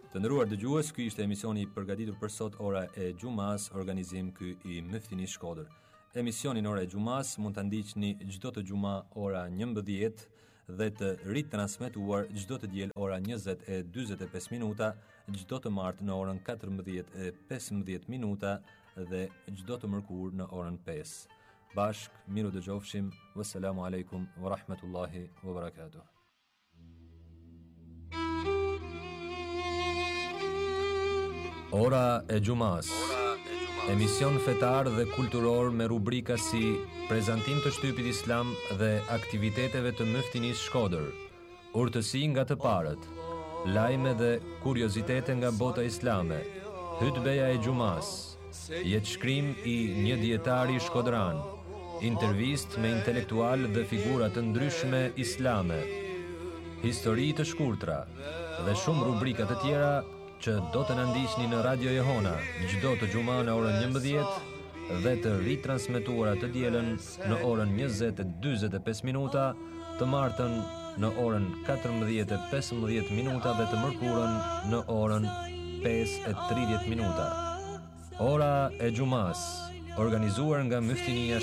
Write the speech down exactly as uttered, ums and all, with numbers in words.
Të nderuar dëgjues, ky ishte emisioni i përgatitur për sot, ora e xumas, organizim ky i Myftinisë Shkodër. Emisionin ora e xumas mund ta ndiqni çdo të xuma ora njëmbëdhjetë dhe të ritransmetuar çdo të diel ora njëzet e dyzet e pesë minuta, çdo të martë në orën katërmbëdhjetë e pesëmbëdhjetë minuta dhe çdo të mërkurë në orën pesë. Bashk, miru dëgjofshim. Wassalamu alaikum wa rahmatullahi wa barakatuh. Ora e xumas. Emision fetar dhe kulturor me rubrika si prezantim të shtypit islam dhe aktiviteteve të Myftinisë Shkodër, urtësi nga të parët, lajme dhe kuriozitete nga bota islame, hutbeja e xumas, jetëshkrim i një dietari shkodran, intervist me intelektual dhe figura të ndryshme islame, histori të shkurtra dhe shumë rubrika të tjera që do të na ndiqni në Radio Jehona çdo të xuma në orën njëmbëdhjetë dhe të ritransmetuara të dielën në orën njëzet e dyzet e pesë minuta, të martën në orën katërmbëdhjetë e pesëmbëdhjetë minuta dhe të mërkurën në orën pesë e tridhjetë minuta. Ora e xumas, organizuar nga Myftinia